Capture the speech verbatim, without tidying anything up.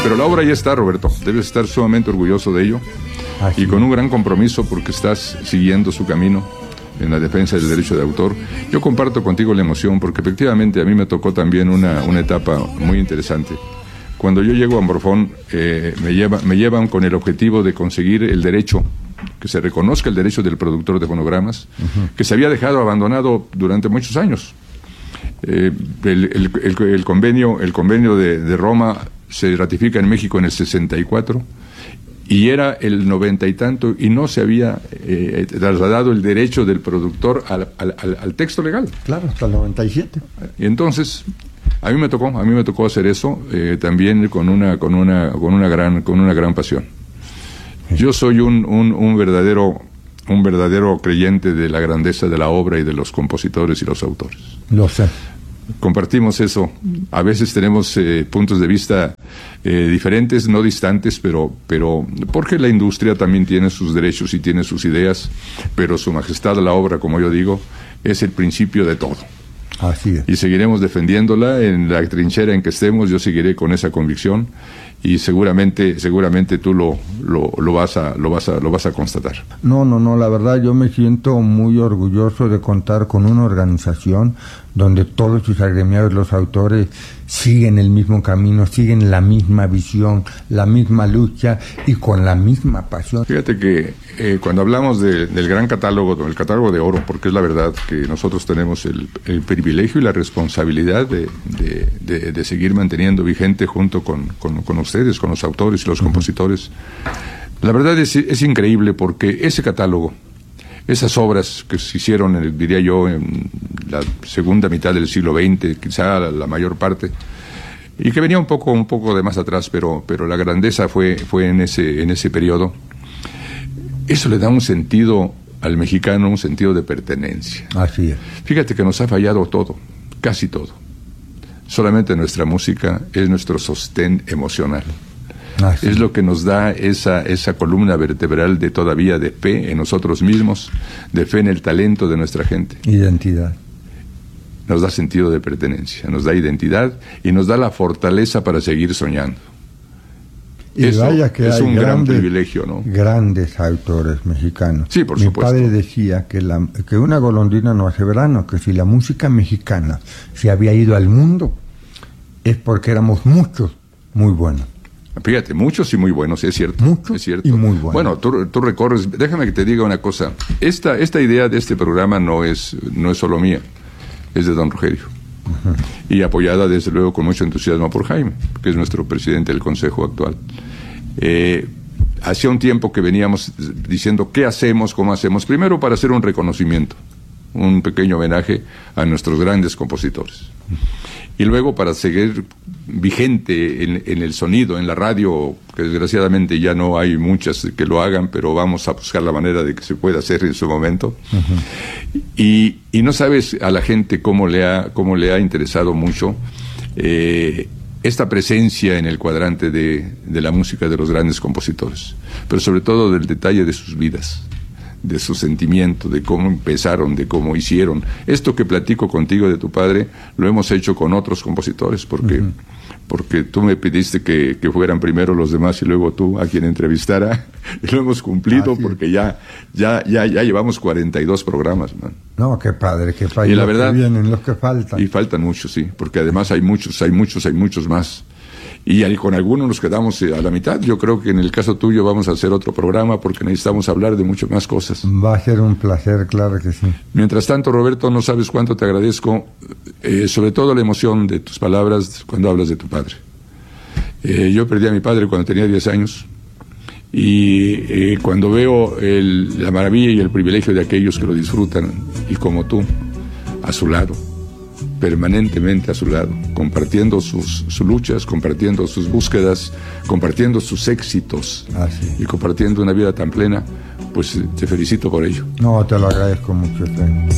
Pero la obra ya está, Roberto. Debes estar sumamente orgulloso de ello. Así. Y con un gran compromiso porque estás siguiendo su camino en la defensa del derecho de autor. Yo comparto contigo la emoción porque efectivamente a mí me tocó también una, una etapa muy interesante. Cuando yo llego a Ambrofón, eh, me, lleva, me llevan con el objetivo de conseguir el derecho, que se reconozca el derecho del productor de fonogramas, uh-huh. que se había dejado abandonado durante muchos años. Eh, el, el, el, el convenio, el convenio de, de Roma se ratifica en México en el sesenta y cuatro, y era el noventa y tanto, y no se había eh, trasladado el derecho del productor al, al, al, al texto legal. Claro, hasta el noventa y siete. Y entonces... A mí me tocó, a mí me tocó hacer eso eh, también con una, con una, con una gran, con una gran pasión. Yo soy un, un, un verdadero, un verdadero creyente de la grandeza de la obra y de los compositores y los autores. Lo sé. Compartimos eso. A veces tenemos eh, puntos de vista eh, diferentes, no distantes, pero, pero porque la industria también tiene sus derechos y tiene sus ideas, pero Su Majestad la obra, como yo digo, es el principio de todo. Así es. Y seguiremos defendiéndola en la trinchera en que estemos. Yo seguiré con esa convicción y seguramente seguramente tú lo lo, lo vas a lo vas a lo vas a constatar. No, no, no, la verdad yo me siento muy orgulloso de contar con una organización donde todos sus agremiados, los autores, siguen el mismo camino, siguen la misma visión, la misma lucha y con la misma pasión. Fíjate que eh, cuando hablamos de, del gran catálogo, el catálogo de oro, porque es la verdad que nosotros tenemos el, el privilegio y la responsabilidad de, de, de, de seguir manteniendo vigente junto con, con, con ustedes, con los autores y los uh-huh. compositores. La verdad es, es increíble porque ese catálogo, esas obras que se hicieron, en, diría yo, en la segunda mitad del siglo veinte, quizá la, la mayor parte, y que venía un poco, un poco de más atrás, pero, pero la grandeza fue, fue en ese, en ese periodo. Eso le da un sentido al mexicano, un sentido de pertenencia. Así es. Fíjate que nos ha fallado todo, casi todo. Solamente nuestra música es nuestro sostén emocional. Así. Es lo que nos da esa, esa columna vertebral de todavía de fe en nosotros mismos, de fe en el talento de nuestra gente. Identidad. Nos da sentido de pertenencia, nos da identidad y nos da la fortaleza para seguir soñando. Y Eso vaya que es hay un grandes, gran privilegio, ¿no? Grandes autores mexicanos. Sí, por Mi supuesto. padre decía que, la, que una golondrina no hace verano, que si la música mexicana se había ido al mundo, es porque éramos muchos muy buenos. Fíjate, muchos y muy buenos, es cierto. Muchos es cierto. y muy buenos. Bueno, tú, tú recorres, déjame que te diga una cosa. Esta, esta idea de este programa no es, no es solo mía, es de don Rogelio. Uh-huh. Y apoyada desde luego con mucho entusiasmo por Jaime, que es nuestro presidente del Consejo actual. Eh, hacía un tiempo que veníamos diciendo qué hacemos, cómo hacemos, primero para hacer un reconocimiento, un pequeño homenaje a nuestros grandes compositores. Y luego para seguir vigente en, en el sonido, en la radio, que desgraciadamente ya no hay muchas que lo hagan, pero vamos a buscar la manera de que se pueda hacer en su momento. Uh-huh. Y, y no sabes a la gente cómo le ha, cómo le ha interesado mucho eh, esta presencia en el cuadrante de, de la música de los grandes compositores, pero sobre todo del detalle de sus vidas, de su sentimiento, de cómo empezaron, de cómo hicieron. Esto que platico contigo de tu padre, lo hemos hecho con otros compositores, porque, uh-huh. porque tú me pediste que, que fueran primero los demás y luego tú a quien entrevistara, y lo hemos cumplido ah, sí. porque ya, ya, ya, ya llevamos cuarenta y dos programas, man. No, qué padre, qué padre. Y la verdad, que vienen, los que faltan. Y faltan muchos, sí, porque además hay muchos, hay muchos, hay muchos más. Y con algunos nos quedamos a la mitad. Yo creo que en el caso tuyo vamos a hacer otro programa porque necesitamos hablar de mucho más cosas. Va a ser un placer, claro que sí. Mientras tanto, Roberto, no sabes cuánto te agradezco, eh, sobre todo la emoción de tus palabras cuando hablas de tu padre. Eh, yo perdí a mi padre cuando tenía diez años y eh, cuando veo el, la maravilla y el privilegio de aquellos que lo disfrutan y como tú, a su lado, permanentemente a su lado, compartiendo sus, sus luchas, compartiendo sus búsquedas, compartiendo sus éxitos ah, sí. y compartiendo una vida tan plena, pues te felicito por ello. No, te lo agradezco mucho.